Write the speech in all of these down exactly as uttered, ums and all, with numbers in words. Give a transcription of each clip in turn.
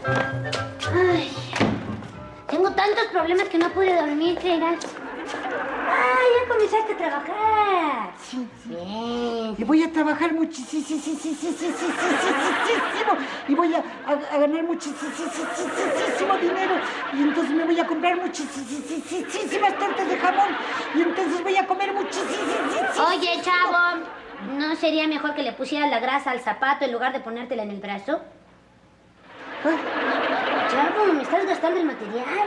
Ay, tengo tantos problemas que no pude dormir, creerás. ¡Ah, ya comenzaste a trabajar! Sí, sí. Bien. Y voy a trabajar muchísimo. Y voy a, a, a ganar muchísimo dinero. Y entonces me voy a comprar muchísimas tortas de jamón. Y entonces voy a comer muchísimo. Oye, chavo, ¿no sería mejor que le pusieras la grasa al zapato en lugar de ponértela en el brazo? Chavo, me estás gastando el material.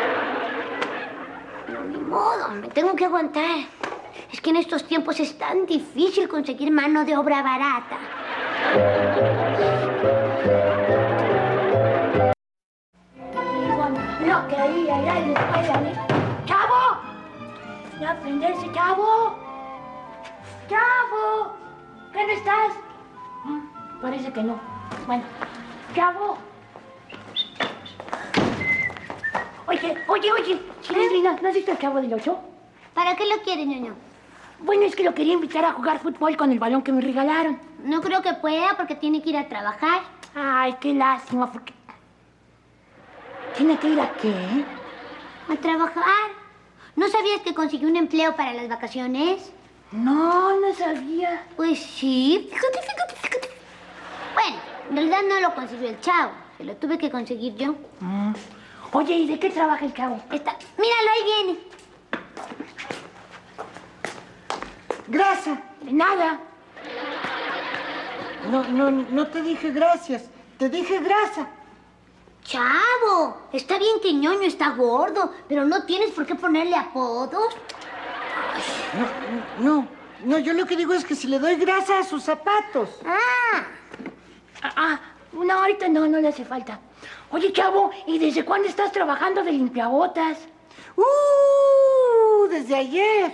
No, ni modo, me tengo que aguantar. Es que en estos tiempos es tan difícil conseguir mano de obra barata. No quería ir a la escuela. ¡Chavo! ¿No aprenderse, chavo? ¡Chavo! ¿Qué no estás? Parece que no. Bueno, chavo. Oye, oye, oye, Chilindrina, ¿no has visto el Chavo del Ocho? ¿Para qué lo quiere, ñoño? Bueno, es que lo quería invitar a jugar fútbol con el balón que me regalaron. No creo que pueda porque tiene que ir a trabajar. Ay, qué lástima, porque... ¿Tiene que ir a qué? ¿A trabajar? ¿No sabías que consiguió un empleo para las vacaciones? No, no sabía. Pues sí, fíjate, fíjate, fíjate. Bueno, en realidad no lo consiguió el Chavo, se lo tuve que conseguir yo. Mm. Oye, ¿y de qué trabaja el Chavo? Está... Míralo, ahí viene. Grasa. De nada. No, no, no te dije gracias. Te dije grasa. Chavo, está bien que ñoño está gordo, pero no tienes por qué ponerle apodos. No, no, no, yo lo que digo es que si le doy grasa a sus zapatos. Ah. Ah, ah, no, ahorita no, no le hace falta. Oye, Chavo, ¿y desde cuándo estás trabajando de limpiabotas? ¡Uh! Desde ayer.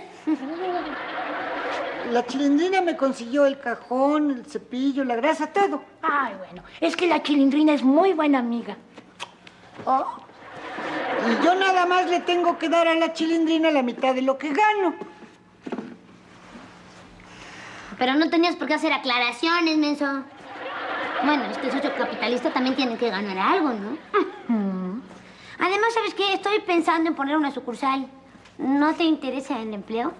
La Chilindrina me consiguió el cajón, el cepillo, la grasa, todo. Ay, bueno, es que la Chilindrina es muy buena amiga. Oh. Y yo nada más le tengo que dar a la Chilindrina la mitad de lo que gano. Pero no tenías por qué hacer aclaraciones, menso. Bueno, es que el socio capitalista también tiene que ganar algo, ¿no? Uh-huh. Además, ¿sabes qué? Estoy pensando en poner una sucursal. ¿No te interesa el empleo?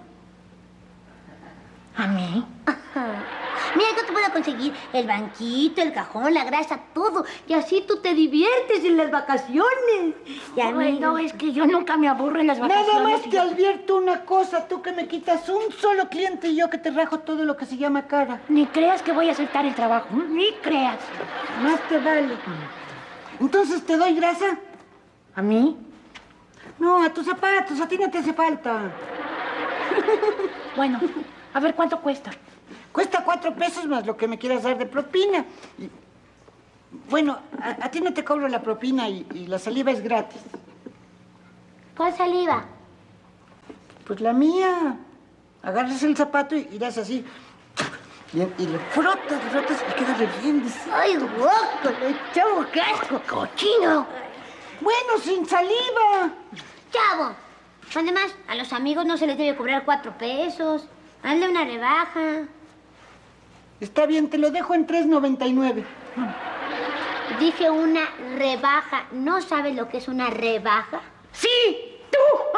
¿A mí? Ajá. Mira, yo te puedo conseguir el banquito, el cajón, la grasa, todo. Y así tú te diviertes en las vacaciones. Y a mí... No, es que yo nunca me aburro en las vacaciones. Nada más te advierto una cosa, tú que me quitas un solo cliente y yo que te rajo todo lo que se llama cara. Ni creas que voy a aceptar el trabajo, ni creas. Más te vale. Entonces, ¿te doy grasa? ¿A mí? No, a tus zapatos, a ti no te hace falta. Bueno, a ver, ¿cuánto cuesta? Cuesta cuatro pesos más lo que me quieras dar de propina. Y, bueno, a, a ti no te cobro la propina y, y la saliva es gratis. ¿Cuál saliva? Pues la mía. Agarras el zapato y irás así. Y, y lo frotas, lo frotas y queda re bien. ¡Ay, guaco! ¡Chavo, qué asco! ¡Cochino! Bueno, sin saliva. ¡Chavo! Además, a los amigos no se les debe cobrar cuatro pesos. Hazle una rebaja. Está bien, te lo dejo en tres noventa y nueve. Dije una rebaja. ¿No sabes lo que es una rebaja? ¡Sí! ¡Tú!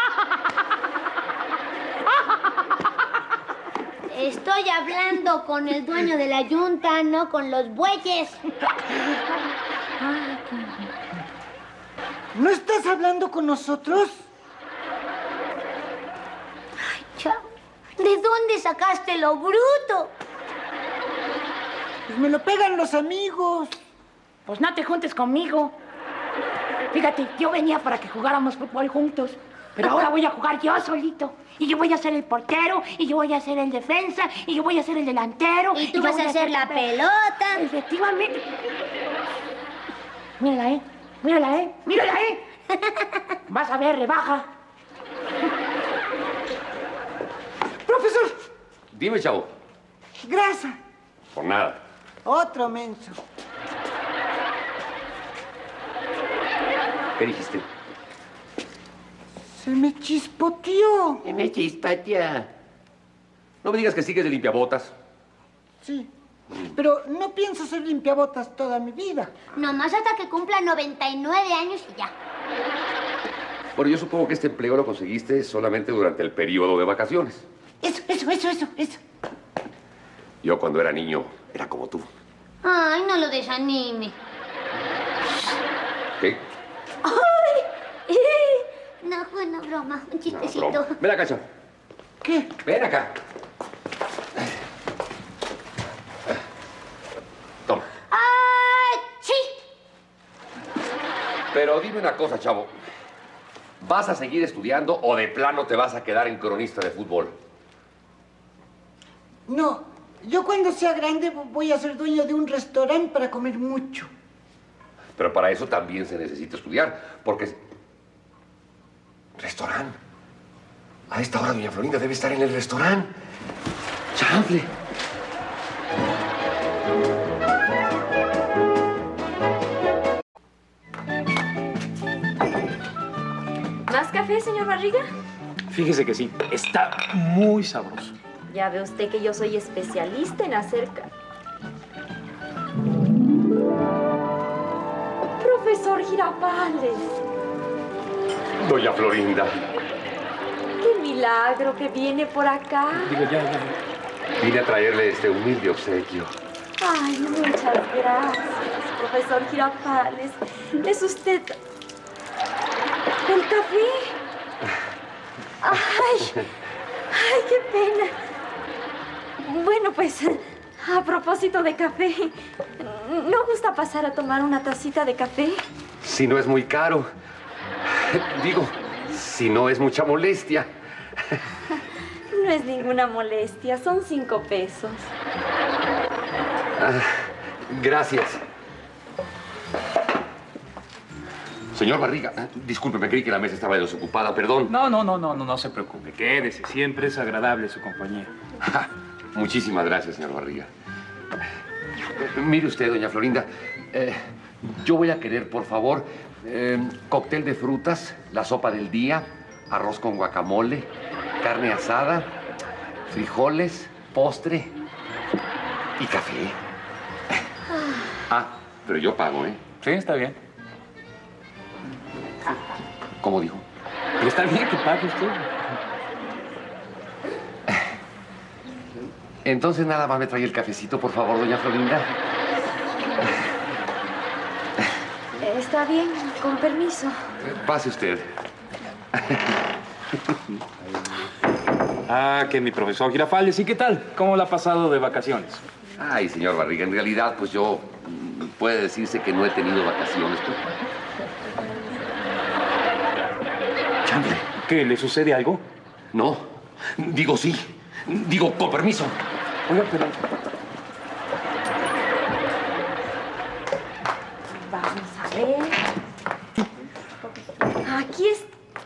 Estoy hablando con el dueño de la yunta, no con los bueyes. ¿No estás hablando con nosotros? Ay, Chavo, ¿de dónde sacaste lo bruto? Pues me lo pegan los amigos. Pues no te juntes conmigo. Fíjate, yo venía para que jugáramos fútbol juntos, pero ahora voy a jugar yo solito. Y yo voy a ser el portero, y yo voy a ser el defensa, y yo voy a ser el delantero. Y tú y vas a hacer la pelota. Efectivamente. Mírala, ¿eh? Mírala, ¿eh? Mírala, ¿eh? Vas a ver, rebaja. Profesor. Dime, Chavo. Grasa. Por nada. Otro menso. ¿Qué dijiste? Se me chispoteó. Se me chispatea. No me digas que sigues de limpiabotas. Sí. Pero no pienso ser limpiabotas toda mi vida. Nomás hasta que cumpla noventa y nueve años y ya. Bueno, yo supongo que este empleo lo conseguiste solamente durante el periodo de vacaciones. Eso, eso, eso, eso, eso. Yo cuando era niño era como tú. Ay, no lo desanime. ¿Qué? ¡Ay! No, fue una broma, un chistecito. No, broma. Ven acá, chavo. ¿Qué? Ven acá. Toma. ¡Ay, sí! Pero dime una cosa, chavo. ¿Vas a seguir estudiando o de plano te vas a quedar en cronista de fútbol? No, yo cuando sea grande voy a ser dueño de un restaurante para comer mucho. Pero para eso también se necesita estudiar, porque... ¿Restaurante? A esta hora doña Florinda debe estar en el restaurante. ¡Chanfle! ¿Más café, señor Barriga? Fíjese que sí, está muy sabroso. Ya ve usted que yo soy especialista en hacer ca... Profesor Girafales. Doña Florinda. ¡Qué milagro que viene por acá! Digo, ya, ya. Vine a traerle este humilde obsequio. Ay, muchas gracias, profesor Girafales. Es usted... ¿El café? ¡Ay! ¡Ay, qué pena! Bueno, pues, a propósito de café, ¿no gusta pasar a tomar una tacita de café? Si no es muy caro. Digo, si no es mucha molestia. No es ninguna molestia, son cinco pesos. Ah, gracias. Señor Barriga, discúlpeme, creí que la mesa estaba desocupada, perdón. No, no, no, no, no, no se preocupe. Quédese, siempre es agradable su compañía. Ja, muchísimas gracias, señor Barriga. Eh, mire usted, doña Florinda, eh, yo voy a querer, por favor, eh, cóctel de frutas, la sopa del día, arroz con guacamole, carne asada, frijoles, postre y café. Ah, pero yo pago, ¿eh? Sí, está bien. ¿Cómo dijo? Pero está bien que pague usted. Entonces nada más me trae el cafecito, por favor, doña Florinda. Eh, Está bien, con permiso. Pase usted. Ah, que mi profesor Girafales. ¿Y qué tal? ¿Cómo la ha pasado de vacaciones? Ay, señor Barriga, en realidad, pues yo... mm, puede decirse que no he tenido vacaciones. Pues. Chanfle, ¿qué? ¿Le sucede algo? No, digo sí. Digo, con permiso. Oiga, pero... Vamos a ver. Aquí es...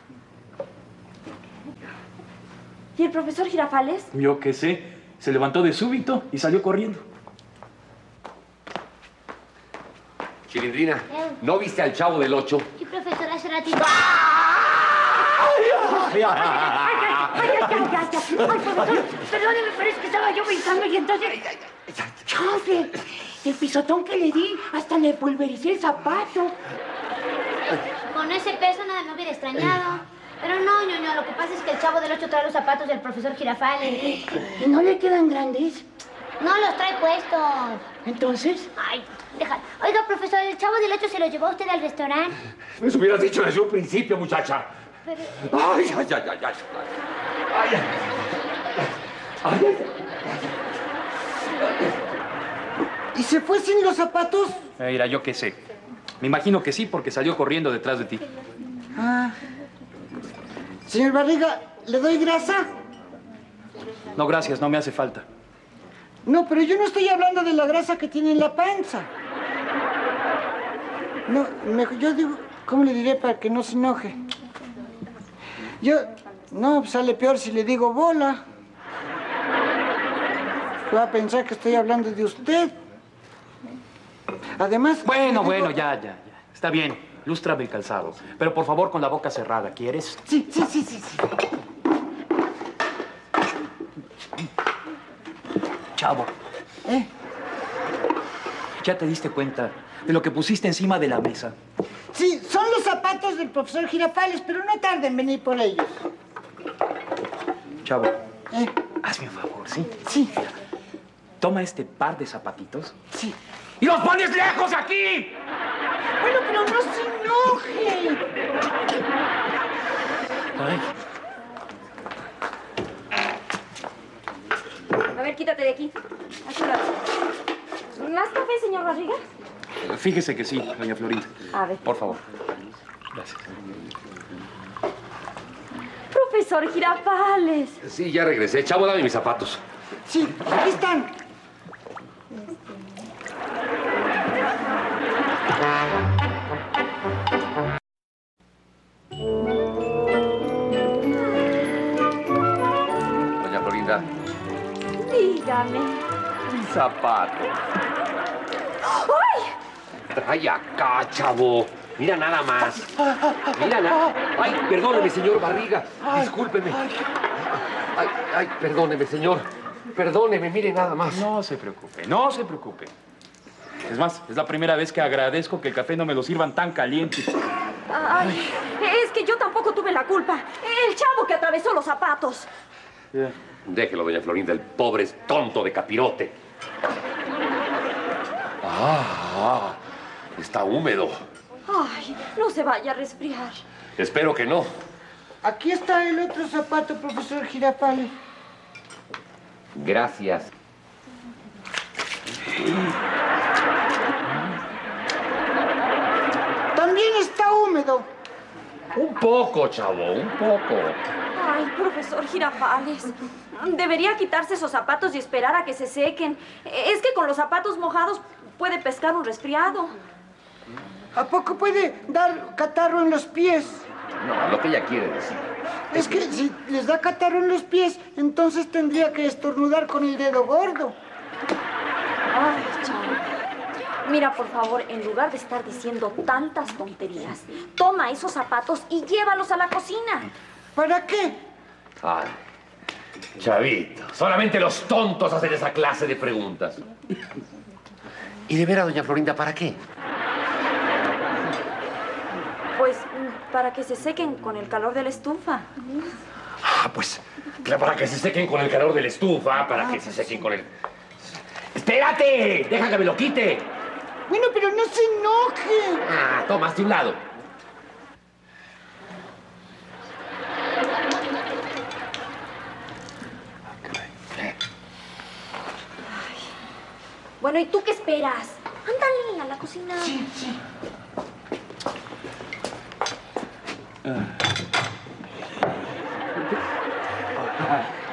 ¿Y el profesor Girafales? Yo qué sé. Se levantó de súbito y salió corriendo. Chilindrina, ¿no viste al Chavo del Ocho? Sí, profesor, hace ratito. ¡Ay, ay, ay, ay, ay! Ay, profesor, perdóneme, pero es que estaba yo brincando y entonces... ¡Chanfle! El pisotón que le di, hasta le pulvericé el zapato. Con ese peso nada me hubiera extrañado. Pero no, ñoño, lo que pasa es que el Chavo del Ocho trae los zapatos del profesor Girafales. ¿Y no le quedan grandes? No los trae puestos. ¿Entonces? Ay, deja. Oiga, profesor, ¿el Chavo del Ocho se lo llevó usted al restaurante? Me hubieras dicho desde un principio, muchacha. Pero... Ay, ay, ay, ay, ay. Ay, ay. Ay, ay. ¿Y se fue sin los zapatos? Eh, Mira, yo qué sé. Me imagino que sí, porque salió corriendo detrás de ti. Ah. Señor Barriga, ¿le doy grasa? No, gracias, no me hace falta. No, pero yo no estoy hablando de la grasa que tiene en la panza. No, mejor, yo digo, ¿cómo le diré para que no se enoje? Yo, no, pues sale peor si le digo bola. Va a pensar que estoy hablando de usted. Además... Bueno, digo- bueno, ya, ya, ya. Está bien, lústrame el calzado. Pero por favor, con la boca cerrada, ¿quieres? Sí, sí, sí, sí, sí. Chavo, ¿Eh? ¿Ya te diste cuenta de lo que pusiste encima de la mesa? Sí, son los zapatos del profesor Girafales, pero no tarden en venir por ellos. Chavo, ¿Eh? hazme un favor, ¿sí? Sí, Toma este par de zapatitos sí. y los pones lejos aquí. Bueno, pero no se enoje. Ay, A ver, quítate de aquí. Así lo ¿Más café, señor Barriga? fíjese que sí, doña Florinda. A ver. Por favor. Gracias. Profesor Girafales. Sí, ya regresé. Chavo, dame mis zapatos. Sí, aquí están. Doña Florinda, Dígame. mis zapatos. ¡Ay! Trae acá, chavo. Mira nada más. Mira nada. Ay, perdóneme, señor Barriga. Discúlpeme. Ay, ay, perdóneme, señor. Perdóneme, mire nada más. No se preocupe, no se preocupe. Es más, es la primera vez que agradezco que el café no me lo sirvan tan caliente. Ay, es que yo tampoco tuve la culpa. El chavo que atravesó los zapatos. Ya. Déjelo, doña Florinda. El pobre es tonto de capirote. Ah, está húmedo. Ay, no se vaya a resfriar. Espero que no. Aquí está el otro zapato, profesor Girafales. Gracias. También está húmedo. Un poco, chavo, un poco. Ay, profesor Girafales. Debería quitarse esos zapatos y esperar a que se sequen. Es que con los zapatos mojados puede pescar un resfriado. ¿A poco puede dar catarro en los pies? No, lo que ella quiere decir. Es que si les da catarro en los pies, entonces tendría que estornudar con el dedo gordo. Ay, chavo. Mira, por favor, en lugar de estar diciendo tantas tonterías, toma esos zapatos y llévalos a la cocina. ¿Para qué? Ay, chavito, solamente los tontos hacen esa clase de preguntas. ¿Y de veras, doña Florinda, para qué? Pues mm, para que se sequen con el calor de la estufa. Ah, pues, claro, para que se sequen con el calor de la estufa, para que se sequen con el... ¡Espérate! ¡Deja que me lo quite! Bueno, pero no se enoje. Ah, toma, hazte un lado. Bueno, ¿y tú qué esperas? Ándale, a la cocina. Sí, sí. Ah.